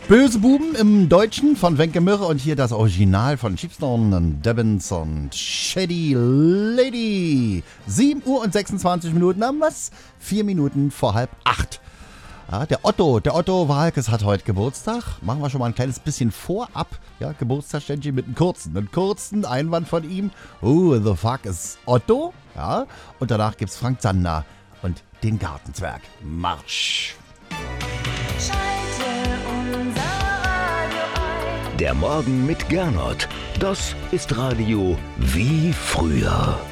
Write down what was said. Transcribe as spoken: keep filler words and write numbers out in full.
Böse Buben im Deutschen von Wenke Mürre und hier das Original von Sheepstone und Devins und Shady Lady. sieben Uhr und sechsundzwanzig Minuten, na was? Vier Minuten vor halb acht. Ja, der Otto, der Otto Walkes hat heute Geburtstag. Machen wir schon mal ein kleines bisschen vorab. Ja, Geburtstagsständchen mit einem kurzen, einen kurzen Einwand von ihm. Who the fuck is Otto? Ja, und danach gibt's Frank Zander und den Gartenzwerg. Marsch! Der Morgen mit Gernot. Das ist Radio wie früher.